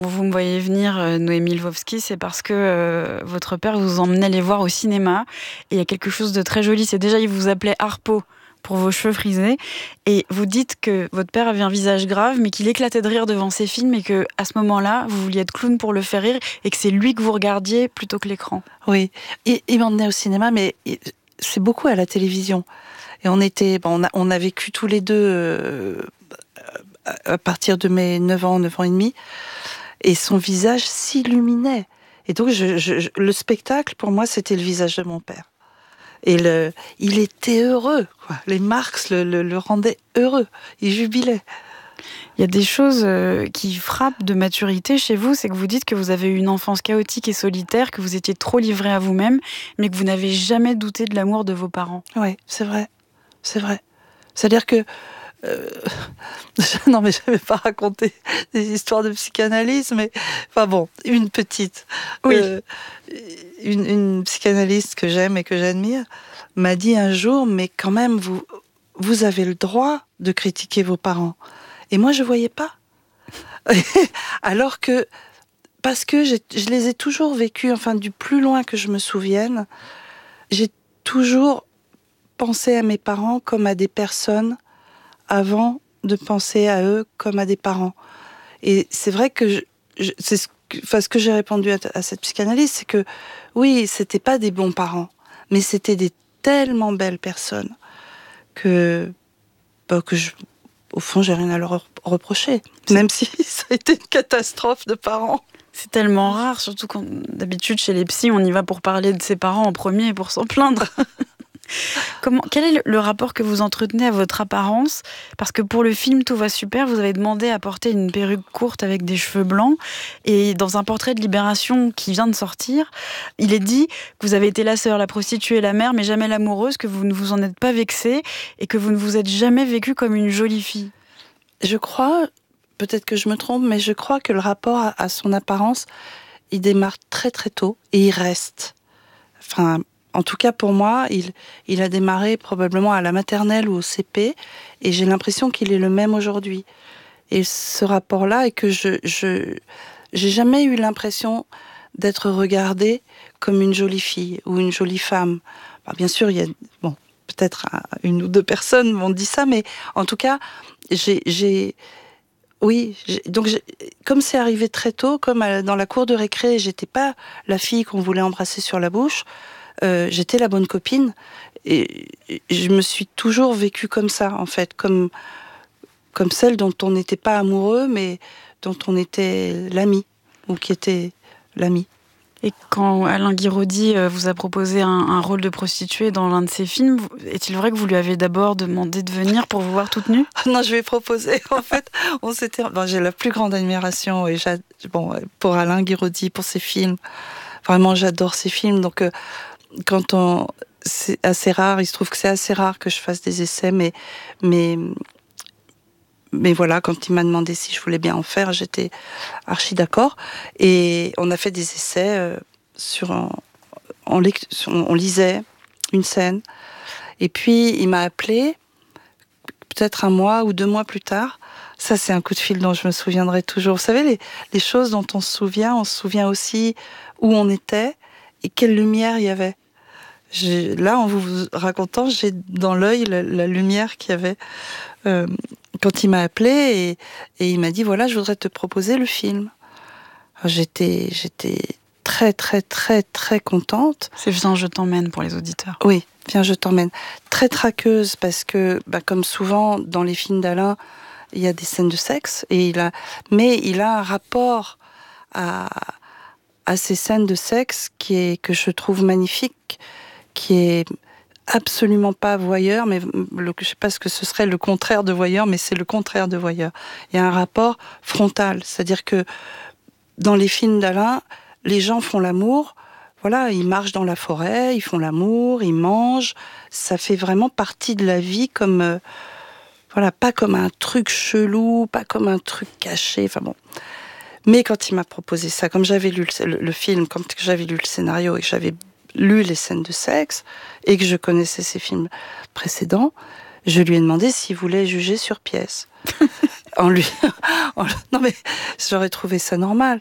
Vous me voyez venir, Noémie Lvovsky, c'est parce que votre père vous emmenait les voir au cinéma. Et il y a quelque chose de très joli. C'est déjà, il vous appelait Harpo pour vos cheveux frisés. Et vous dites que votre père avait un visage grave, mais qu'il éclatait de rire devant ses films et que à ce moment-là, vous vouliez être clown pour le faire rire et que c'est lui que vous regardiez plutôt que l'écran. Oui, il m'emmenait au cinéma, mais c'est beaucoup à la télévision. Et on a vécu tous les deux à partir de mes 9 ans et demi. Et son visage s'illuminait. Et donc, le spectacle, pour moi, c'était le visage de mon père. Et il était heureux, quoi. Les Marx le rendaient heureux. Il jubilait. Il y a des choses qui frappent de maturité chez vous, c'est que vous dites que vous avez eu une enfance chaotique et solitaire, que vous étiez trop livré à vous-même, mais que vous n'avez jamais douté de l'amour de vos parents. Oui, c'est vrai. C'est vrai. C'est-à-dire que non, mais je ne vais pas raconter des histoires de psychanalyse, mais enfin bon, une petite. Oui. Une psychanalyste que j'aime et que j'admire m'a dit un jour, mais quand même, vous avez le droit de critiquer vos parents. Et moi, je ne voyais pas. Alors que, parce que je les ai toujours vécus, enfin, du plus loin que je me souvienne, j'ai toujours pensé à mes parents comme à des personnes avant de penser à eux comme à des parents. Et c'est vrai que c'est ce que j'ai répondu à cette psychanalyste, c'est que oui, c'était pas des bons parents, mais c'était des tellement belles personnes que au fond, j'ai rien à leur reprocher, même si ça a été une catastrophe de parents. C'est tellement rare, surtout quand d'habitude chez les psys, on y va pour parler de ses parents en premier et pour s'en plaindre. Quel est le rapport que vous entretenez à votre apparence ? Parce que pour le film Tout va super, vous avez demandé à porter une perruque courte avec des cheveux blancs. Et dans un portrait de Libération qui vient de sortir, il est dit que vous avez été la sœur, la prostituée, la mère, mais jamais l'amoureuse, que vous ne vous en êtes pas vexée et que vous ne vous êtes jamais vécue comme une jolie fille. Je crois, peut-être que je me trompe, mais je crois que le rapport à son apparence, il démarre très très tôt et il reste. Enfin, en tout cas, pour moi, il a démarré probablement à la maternelle ou au CP, et j'ai l'impression qu'il est le même aujourd'hui. Et ce rapport-là est que j'ai jamais eu l'impression d'être regardée comme une jolie fille ou une jolie femme. Alors, bien sûr, il y a, peut-être une ou deux personnes m'ont dit ça, mais en tout cas, comme c'est arrivé très tôt, comme dans la cour de récré, j'étais pas la fille qu'on voulait embrasser sur la bouche. J'étais la bonne copine et je me suis toujours vécue comme ça, en fait, comme celle dont on n'était pas amoureux, mais dont on était l'ami, ou qui était l'ami. Et quand Alain Guiraudy vous a proposé un rôle de prostituée dans l'un de ses films, est-il vrai que vous lui avez d'abord demandé de venir pour vous voir toute nue ? Non, je lui ai proposé. En fait, j'ai la plus grande admiration pour Alain Guiraudy, pour ses films. Vraiment, j'adore ses films, donc... c'est assez rare, il se trouve que c'est assez rare que je fasse des essais, mais voilà, quand il m'a demandé si je voulais bien en faire, j'étais archi d'accord. Et on a fait des essais on lisait une scène, et puis il m'a appelé peut-être 1 mois ou 2 mois plus tard. Ça, c'est un coup de fil dont je me souviendrai toujours. Vous savez, les choses dont on se souvient aussi où on était et quelle lumière il y avait. Là, en vous racontant, j'ai dans l'œil la lumière qu'il y avait quand il m'a appelé et il m'a dit, voilà, je voudrais te proposer le film. Alors, j'étais très, très, très, très contente. C'est Viens, je t'emmène pour les auditeurs. Oui, Viens, je t'emmène. Très traqueuse parce que, comme souvent dans les films d'Alain, il y a des scènes de sexe mais il a un rapport à ces scènes de sexe que je trouve magnifique, qui est absolument pas voyeur, mais je sais pas ce que ce serait le contraire de voyeur, mais c'est le contraire de voyeur. Il y a un rapport frontal, c'est-à-dire que dans les films d'Alain, les gens font l'amour, voilà, ils marchent dans la forêt, ils font l'amour, ils mangent, ça fait vraiment partie de la vie comme, pas comme un truc chelou, pas comme un truc caché, enfin bon. Mais quand il m'a proposé ça, comme j'avais lu le film, quand j'avais lu le scénario et que j'avais lu les scènes de sexe et que je connaissais ses films précédents, je lui ai demandé s'il voulait juger sur pièce. En lui. Non mais j'aurais trouvé ça normal.